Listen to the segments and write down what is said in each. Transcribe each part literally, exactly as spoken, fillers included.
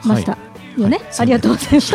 ましたよね、はい、ありがとうございます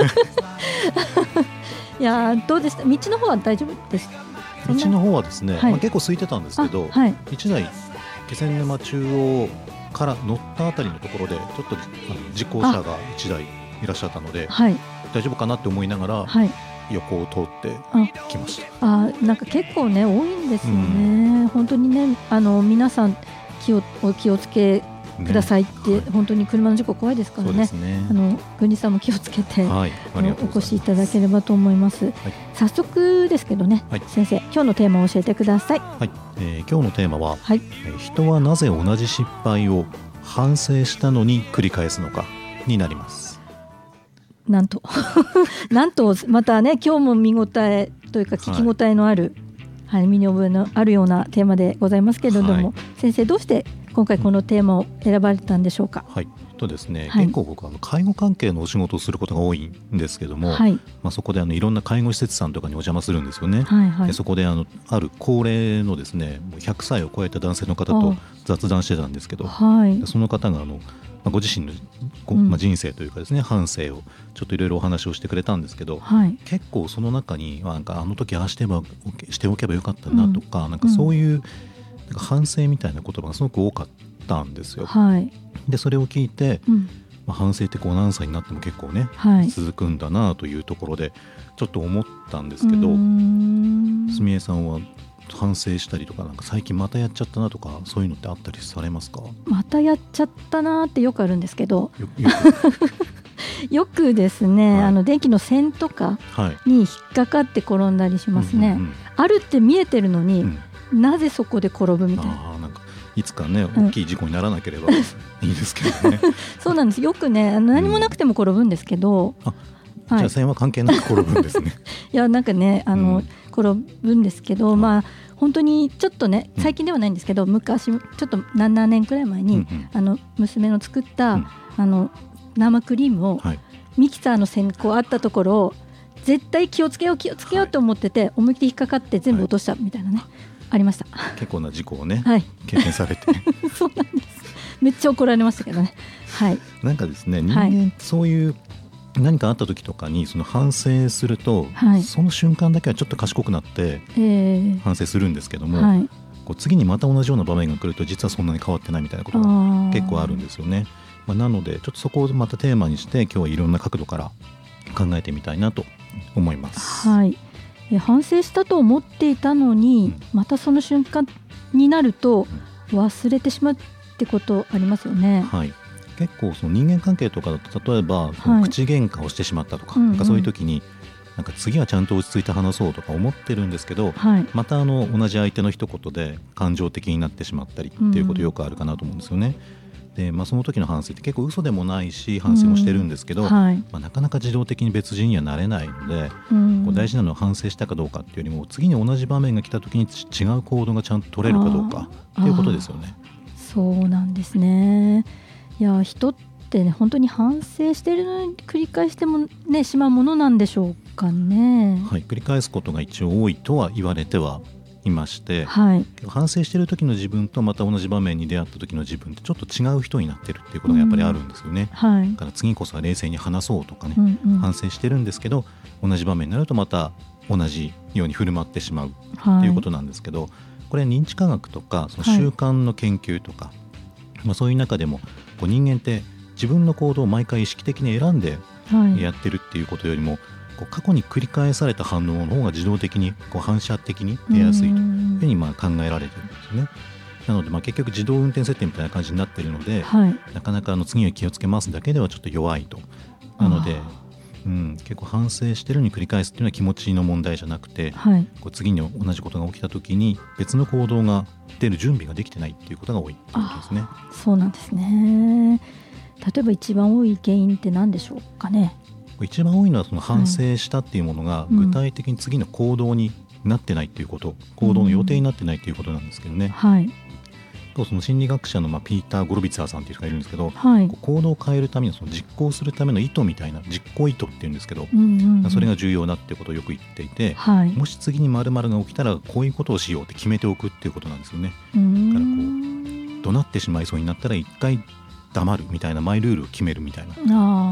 いやどうでした？道の方は大丈夫です？ 道の方はですね、 はい、 まあ、結構空いてたんですけど、はい、いちだい気仙沼中央から乗ったあたりのところでちょっと事故車がいちだいいらっしゃったので、はい、大丈夫かなって思いながら、はい、横を通ってきました。 ああ、なんか結構ね多いんですよね、うん、本当にね、あの皆さん気をお気をつけくださいって、ね、本当に車の事故怖いですから ね, ねあの郡司さんも気をつけて、はい、お越しいただければと思います、はい、早速ですけどね、はい、先生今日のテーマを教えてください。 はい、えー、今日のテーマは、はい、えー、人はなぜ同じ失敗を反省したのに繰り返すのかになります。 なんとなんとまたね今日も見応えというか聞き応えのある、はいはい、身に覚えのあるようなテーマでございますけれども、はい、先生どうして今回このテーマを選ばれたんでしょうか？ はい、とですね、はい、結構僕はあの介護関係のお仕事をすることが多いんですけども、はい、まあ、そこであのいろんな介護施設さんとかにお邪魔するんですよね、はいはい、でそこであのある高齢のですねもうひゃくさいを超えた男性の方と雑談してたんですけど、はい、その方があの、まあ、ご自身のご、まあ、人生というかですね、うん、反省をちょっといろいろお話をしてくれたんですけど、はい、結構その中になんかあの時ああしてばしておけばよかったなとか、うん、なんかそういう、うん、なんか反省みたいな言葉がすごく多かったんですよ、はい、でそれを聞いて、うん、まあ、反省ってこう何歳になっても結構ね、はい、続くんだなというところでちょっと思ったんですけど、すみえさんは反省したりとか、なんか最近またやっちゃったなとかそういうのってあったりされますか？ またやっちゃったなってよくあるんですけど、よ, よ, くよくですね、はい、あの電気の線とかに引っかかって転んだりしますね、はい、うんうんうん、あるって見えてるのに、うん、なぜそこで転ぶみたいな、 あ、なんかいつかね大きい事故にならなければいいですけどね、うん、 そうなんです。よくね何もなくても転ぶんですけど、 うん、あ、はい、じゃあ線は関係なく転ぶんですねいやなんかねあの、うん、転ぶんですけど、まあ本当にちょっとね最近ではないんですけど、うん、昔ちょっとななねんくらい前に、うんうん、あの娘の作った、うん、あの生クリームを、はい、ミキサーの線こうあったところを絶対気をつけよう気をつけようと思ってて、はい、思いっきり引っかかって全部落としたみたいなね、はい、ありました。 結構な事故をね、 はい、 経験されてそうなんです。めっちゃ怒られましたけどね、はい、 なんかですね人間そういう何かあった時とかにその反省すると、はい、その瞬間だけはちょっと賢くなって反省するんですけども、えーはい、こう次にまた同じような場面が来ると実はそんなに変わってないみたいなことが結構あるんですよね。まあ、なのでちょっとそこをまたテーマにして今日はいろんな角度から考えてみたいなと思います。 はい、え反省したと思っていたのに、うん、またその瞬間になると忘れてしまうってことありますよね。 はい、結構その人間関係とかだと例えばその口喧嘩をしてしまったとか、はい、なんかそういう時になんか次はちゃんと落ち着いて話そうとか思ってるんですけど、はい、またあの同じ相手の一言で感情的になってしまったりっていうことよくあるかなと思うんですよね。で、まあ、その時の反省って結構嘘でもないし反省もしてるんですけど、うん、はい、まあ、なかなか自動的に別人にはなれないので、うん、こう大事なのは反省したかどうかっていうよりも次に同じ場面が来た時に違う行動がちゃんと取れるかどうかっていうことですよね。 そうなんですね。いや人ってね本当に反省しているのに繰り返しても、ね、しまうものなんでしょうかね。 はい、繰り返すことが一応多いとは言われてはいまして、はい、反省している時の自分とまた同じ場面に出会った時の自分ってちょっと違う人になってるっていうことがやっぱりあるんですよね、うん、はい、だから次こそは冷静に話そうとかね、うんうん、反省してるんですけど同じ場面になるとまた同じように振る舞ってしまうっていうことなんですけど、はい、これ認知科学とかその習慣の研究とか、はい、まあ、そういう中でもこう人間って自分の行動を毎回意識的に選んでやってるっていうことよりも、はい、こう過去に繰り返された反応の方が自動的にこう反射的に出やすいというふうにまあ考えられてるんですね。なのでまあ結局自動運転設定みたいな感じになっているので、はい、なかなかあの次は気をつけますだけではちょっと弱いと。なので、うん、結構反省してるに繰り返すっていうのは気持ちの問題じゃなくて、はい、こう次に同じことが起きた時に別の行動が出る準備ができてないっていうことが多いっていうことですね。 そうなんですね。例えば一番多い原因って何でしょうかね。 一番多いのはその反省したっていうものが具体的に次の行動になってないっていうこと、うん、行動の予定になってないっていうことなんですけどね、はい、とその心理学者のまあピーター・ゴロビツァーさんっていう人がいるんですけど、はい、行動を変えるためのその実行するための意図みたいな実行意図っていうんですけど、うんうんうん、それが重要だっていうことをよく言っていて、はい、もし次に〇〇が起きたらこういうことをしようって決めておくっていうことなんですよね。だからこう怒鳴ってしまいそうになったら一回黙るみたいなマイルールを決めるみたいな、あ